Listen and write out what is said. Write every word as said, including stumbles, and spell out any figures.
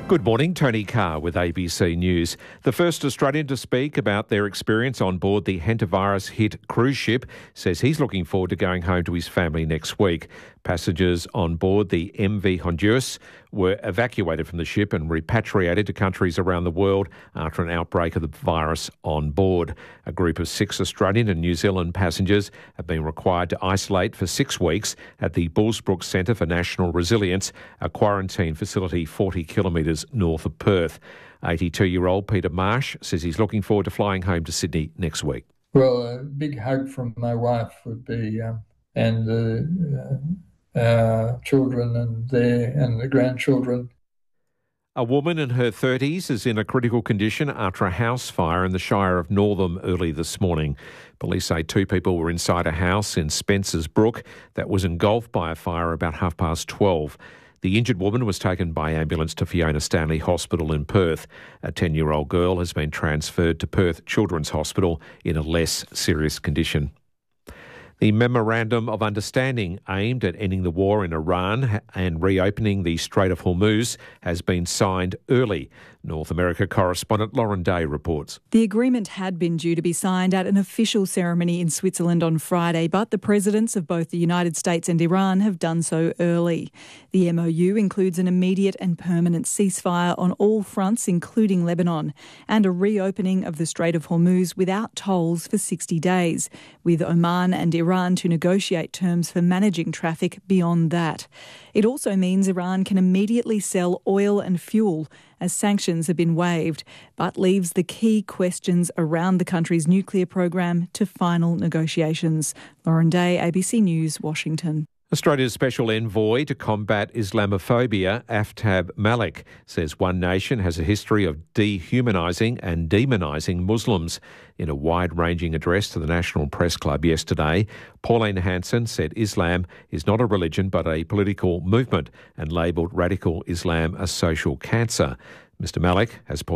Good morning, Tony Carr with A B C News. The first Australian to speak about their experience on board the hantavirus-hit cruise ship says he's looking forward to going home to his family next week. Passengers on board the M V Honduras were evacuated from the ship and repatriated to countries around the world after an outbreak of the virus on board. A group of six Australian and New Zealand passengers have been required to isolate for six weeks at the Bullsbrook Centre for National Resilience, a quarantine facility forty kilometres north of Perth. eighty-two-year-old Peter Marsh says he's looking forward to flying home to Sydney next week. Well, a big hug from my wife would be, um, and the uh, uh, children and their and the grandchildren. A woman in her thirties is in a critical condition after a house fire in the Shire of Northam early this morning. Police say two people were inside a house in Spencer's Brook that was engulfed by a fire about half past twelve. The injured woman was taken by ambulance to Fiona Stanley Hospital in Perth. A ten-year-old girl has been transferred to Perth Children's Hospital in a less serious condition. The Memorandum of Understanding aimed at ending the war in Iran and reopening the Strait of Hormuz has been signed early. North America correspondent Lauren Day reports. The agreement had been due to be signed at an official ceremony in Switzerland on Friday, but the presidents of both the United States and Iran have done so early. The M O U includes an immediate and permanent ceasefire on all fronts, including Lebanon, and a reopening of the Strait of Hormuz without tolls for sixty days, with Oman and Iran to negotiate terms for managing traffic beyond that. It also means Iran can immediately sell oil and fuel as sanctions have been waived, but leaves the key questions around the country's nuclear program to final negotiations. Lauren Day, A B C News, Washington. Australia's Special Envoy to combat Islamophobia, Aftab Malik, says one nation has a history of dehumanising and demonising Muslims. In a wide-ranging address to the National Press Club yesterday, Pauline Hanson said Islam is not a religion but a political movement and labelled radical Islam a social cancer. Mister Malik has pointed